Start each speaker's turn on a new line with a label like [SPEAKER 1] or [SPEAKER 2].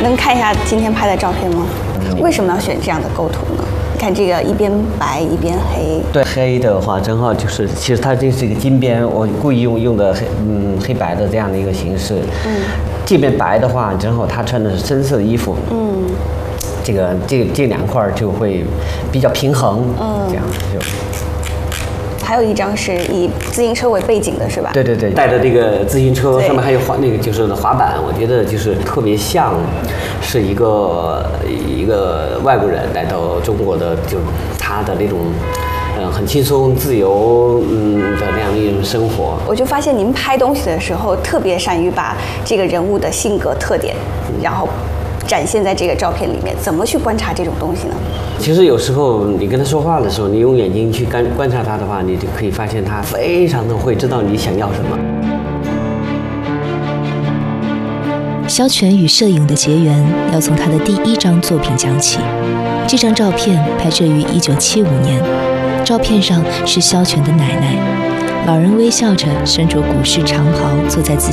[SPEAKER 1] 能看一下今天拍的照片吗？为什么要选这样的构图呢？看这个一边白一边黑。
[SPEAKER 2] 对，黑的话正好就是，其实它这是一个金边，我故意用的黑白的这样的一个形式。这边白的话，正好他穿的是深色的衣服。这两块就会比较平衡。这样就。
[SPEAKER 1] 还有一张是以自行车为背景的，是吧？
[SPEAKER 2] 对，带着这个自行车，上面还有就是滑板，我觉得就是特别像是一个外国人来到中国的，就他的那种很轻松自由的那样一种生活。
[SPEAKER 1] 我就发现您拍东西的时候特别善于把这个人物的性格特点，然后展现在这个照片里面。怎么去观察这种东西呢？
[SPEAKER 2] 其实有时候你跟他说话的时候，你用眼睛去观察他的话，你就可以发现他非常的会知道你想要什么。
[SPEAKER 3] 萧全与摄影的结缘要从他的第一张作品讲起。这张照片拍摄于1975年，照片上是萧全的奶奶，老人微笑着身着古式长袍坐在自己